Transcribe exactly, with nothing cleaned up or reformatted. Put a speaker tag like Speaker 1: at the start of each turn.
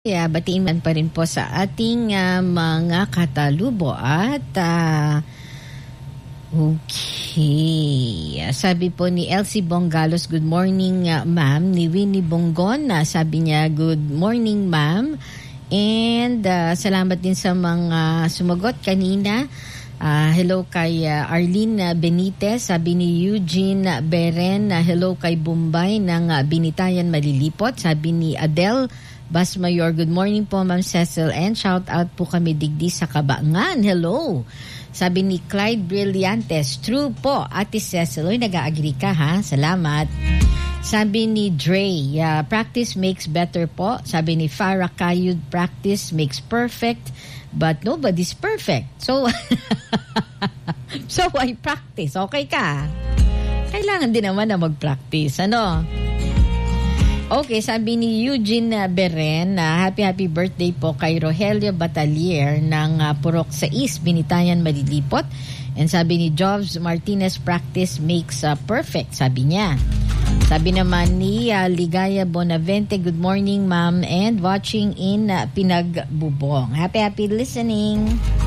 Speaker 1: Yeah, batiin man pa rin po sa ating uh, mga katalubo at uh, okay. Sabi po ni Elsie Bongalos, good morning uh, ma'am. Ni Winnie Bongon, uh, sabi niya, good morning ma'am. And uh, salamat din sa mga sumagot kanina. Uh, hello kay uh, Arlene Benitez, sabi ni Eugene Beren, uh, hello kay Bombay ng uh, Binitayan Malilipot, sabi ni Adele Basmayor, good morning po Ma'am Cecil, and shout out po kami digdi sa Kabangan, hello. Sabi ni Clyde Brillantes, true po Ate Cecil, oy nag-agree ka ha, salamat. Sabi ni Dre, uh, practice makes better po. Sabi ni Farah Kayud, practice makes perfect, but nobody's perfect. So, so I practice. Okay ka? Kailangan din naman na mag-practice. Ano? Okay, sabi ni Eugene Beren, uh, happy happy birthday po kay Rogelio Batalier ng uh, Purok sa East, Binitayan, Malilipot. And sabi ni Jobs Martinez, practice makes uh, perfect, sabi niya. Sabi naman ni uh, Ligaya Bonavente, good morning ma'am, and watching in uh, Pinagbubong. Happy happy listening.